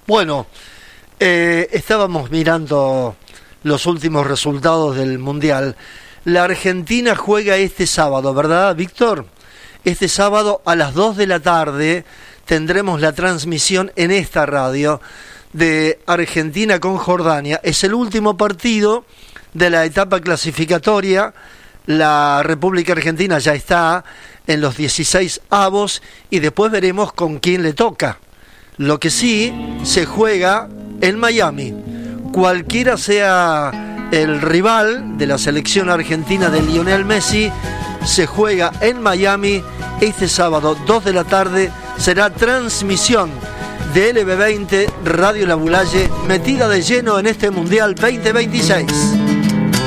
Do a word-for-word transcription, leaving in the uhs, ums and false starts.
Bueno, eh, estábamos mirando los últimos resultados del Mundial. La Argentina juega este sábado, ¿verdad, Víctor? Este sábado a las dos de la tarde tendremos la transmisión en esta radio de Argentina con Jordania. Es el último partido de la etapa clasificatoria. La República Argentina ya está en los dieciséis avos y después veremos con quién le toca. Lo que sí, se juega en Miami. Cualquiera sea el rival de la selección argentina de Lionel Messi, se juega en Miami este sábado, dos de la tarde. Será transmisión de L B veinte Radio La Boulaye, metida de lleno en este Mundial veinte veintiséis.